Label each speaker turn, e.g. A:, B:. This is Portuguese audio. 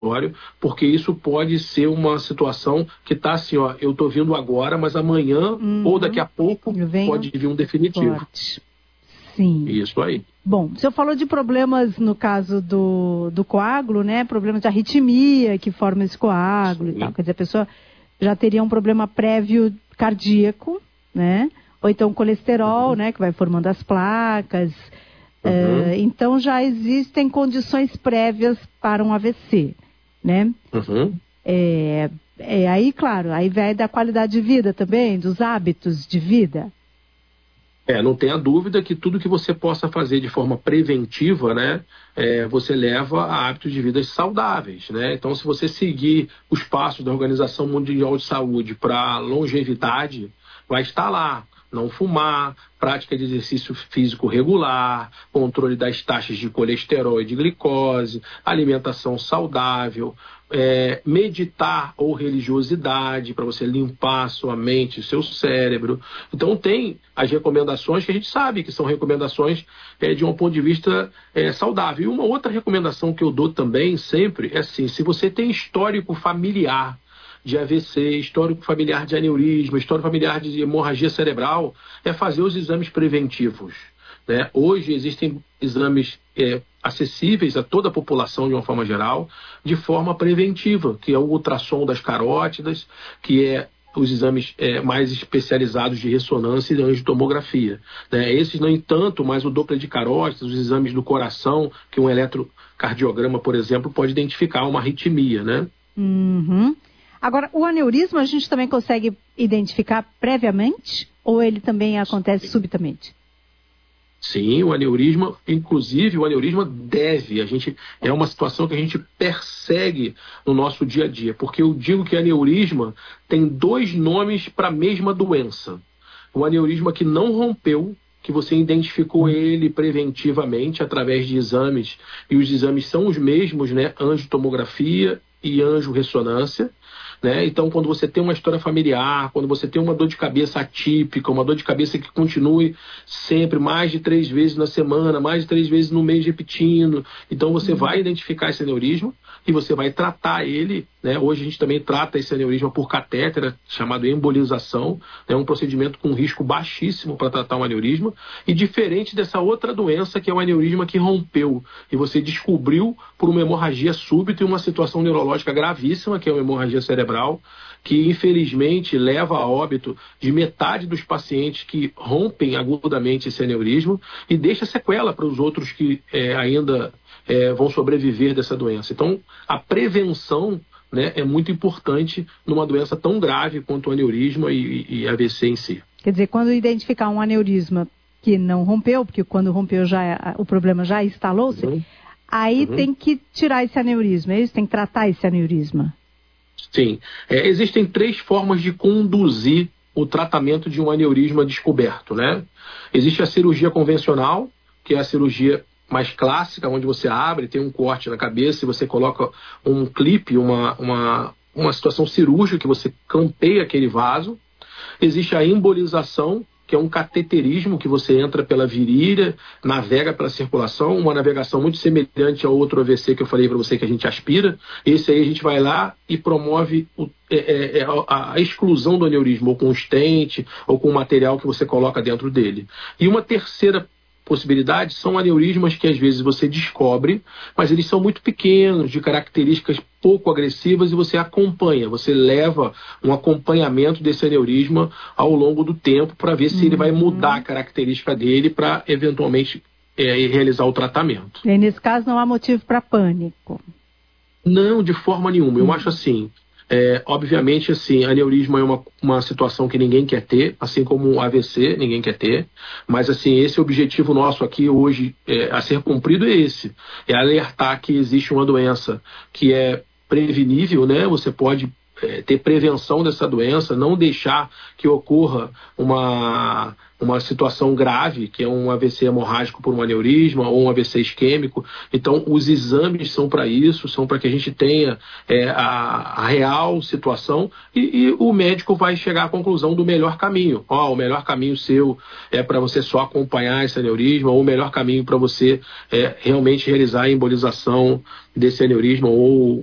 A: porque isso pode ser uma situação que está assim, ó, eu estou vindo agora, mas amanhã ou daqui a pouco pode vir um definitivo.
B: Forte. Sim.
A: Isso aí.
B: Bom, o senhor falou de problemas no caso do coágulo, né? Problemas de arritmia que forma esse coágulo. Sim. E tal. Quer dizer, a pessoa já teria um problema prévio cardíaco, né? Ou então colesterol, né? Que vai formando as placas. Então já existem condições prévias para um AVC, né? Aí, claro, aí vai da qualidade de vida também, dos hábitos de vida.
A: Não tenha dúvida que tudo que você possa fazer de forma preventiva, né, você leva a hábitos de vida saudáveis, né? Então, se você seguir os passos da Organização Mundial de Saúde para longevidade, vai estar lá. Não fumar, prática de exercício físico regular, controle das taxas de colesterol e de glicose, alimentação saudável, meditar ou religiosidade para você limpar a sua mente, o seu cérebro. Então tem as recomendações que a gente sabe que são recomendações de um ponto de vista saudável. E uma outra recomendação que eu dou também sempre é assim, se você tem histórico familiar de AVC, histórico familiar de aneurisma, histórico familiar de hemorragia cerebral, é fazer os exames preventivos, né? Hoje existem exames acessíveis a toda a população de uma forma geral, de forma preventiva, que é o ultrassom das carótidas, que é os exames mais especializados de ressonância e angiotomografia, né? Esses, no entanto, mais o Doppler de carótidas, os exames do coração, que um eletrocardiograma, por exemplo, pode identificar uma arritmia, né?
B: Agora, o aneurisma a gente também consegue identificar previamente ou ele também acontece subitamente?
A: Sim, o aneurisma, inclusive o aneurisma é uma situação que a gente persegue no nosso dia a dia, porque eu digo que aneurisma tem 2 nomes para a mesma doença. O aneurisma que não rompeu, que você identificou ele preventivamente através de exames, e os exames são os mesmos, né? Angiotomografia e angiorressonância, né? Então, quando você tem uma história familiar, quando você tem uma dor de cabeça atípica, uma dor de cabeça que continue sempre mais de 3 vezes na semana, mais de 3 vezes no mês repetindo, então você vai identificar esse aneurisma e você vai tratar ele, né? Hoje a gente também trata esse aneurisma por catéter, chamado embolização, é um procedimento com risco baixíssimo para tratar um aneurisma, e diferente dessa outra doença que é o aneurisma que rompeu e você descobriu por uma hemorragia súbita e uma situação neurológica gravíssima, que é uma hemorragia cerebral, que infelizmente leva a óbito de metade dos pacientes que rompem agudamente esse aneurisma e deixa sequela para os outros que ainda vão sobreviver dessa doença. Então, a prevenção, né, é muito importante numa doença tão grave quanto o aneurisma e AVC em si.
B: Quer dizer, quando identificar um aneurisma que não rompeu, porque quando rompeu o problema já instalou-se, aí tem que tirar esse aneurisma, é isso? Tem que tratar esse aneurisma.
A: Sim. Existem 3 formas de conduzir o tratamento de um aneurisma descoberto, né? Existe a cirurgia convencional, que é a cirurgia mais clássica, onde você abre, tem um corte na cabeça e você coloca um clipe, uma situação cirúrgica que você campeia aquele vaso. Existe a embolização, que é um cateterismo que você entra pela virilha, navega pela circulação, uma navegação muito semelhante ao outro AVC que eu falei para você que a gente aspira. Esse aí a gente vai lá e promove a exclusão do aneurisma, ou com stent, ou com o material que você coloca dentro dele. E uma terceira possibilidade são aneurismas que às vezes você descobre, mas eles são muito pequenos, de características pouco agressivas, e você acompanha, você leva um acompanhamento desse aneurisma ao longo do tempo para ver se ele vai mudar a característica dele para eventualmente realizar o tratamento.
B: E nesse caso não há motivo para pânico?
A: Não, de forma nenhuma. Eu acho assim, obviamente, assim, aneurisma é uma situação que ninguém quer ter, assim como o AVC ninguém quer ter, mas assim, esse objetivo nosso aqui hoje a ser cumprido é esse, é alertar que existe uma doença que é prevenível, né? Você pode ter prevenção dessa doença, não deixar que ocorra uma situação grave, que é um AVC hemorrágico por um aneurisma ou um AVC isquêmico. Então, os exames são para isso, são para que a gente tenha a real situação e o médico vai chegar à conclusão do melhor caminho. O melhor caminho seu é para você só acompanhar esse aneurisma, ou o melhor caminho para você realmente realizar a embolização desse aneurisma ou